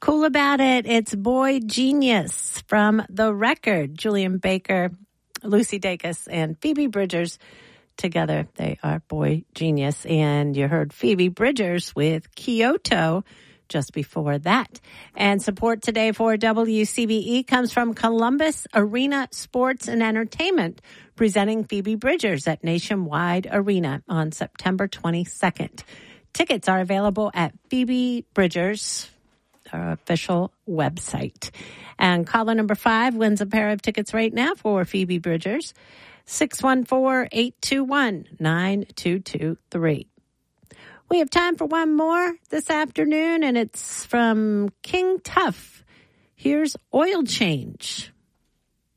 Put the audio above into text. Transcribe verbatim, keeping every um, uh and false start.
cool about it? It's Boy Genius from The Record. Julian Baker, Lucy Dacus, and Phoebe Bridgers. Together, they are Boy Genius. And you heard Phoebe Bridgers with Kyoto just before that. And support today for W C B E comes from Columbus Arena Sports and Entertainment, presenting Phoebe Bridgers at Nationwide Arena on September twenty-second. Tickets are available at Phoebe Bridgers' our official website. And caller number five wins a pair of tickets right now for Phoebe Bridgers. six one four, eight two one, nine two two three. We have time for one more this afternoon, and it's from King Tuff. Here's Oil Change.